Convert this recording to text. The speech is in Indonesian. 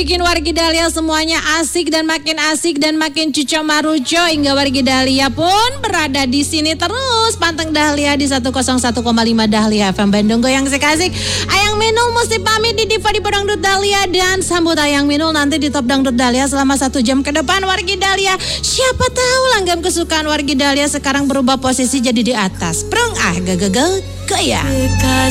bikin wargi Dahlia semuanya asik dan makin cuco maruco hingga wargi Dahlia pun berada di sini terus panteng Dahlia di 101,5 Dahlia FM Bandung goyang asik-asik. Ayang Minul mesti pamit di Diva di Dangdut Dahlia dan sambut Ayang Minul nanti di Top Dangdut Dahlia selama 1 jam ke depan wargi Dahlia. Siapa tahu langgam kesukaan wargi Dahlia sekarang berubah posisi jadi di atas. Preng gagagag goyang.